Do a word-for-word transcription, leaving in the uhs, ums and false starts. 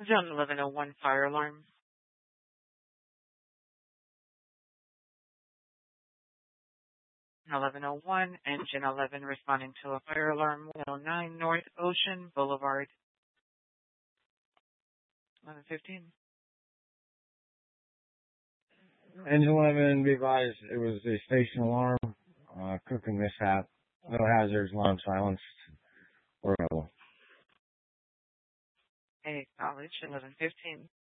Zone eleven oh one fire alarm. eleven oh one, engine eleven responding to a fire alarm, one oh nine North Ocean Boulevard. eleven fifteen. Engine eleven, be advised, it was a station alarm, uh, cooking mishap, no hazards, alarm silenced, or no. Acknowledge eleven fifteen.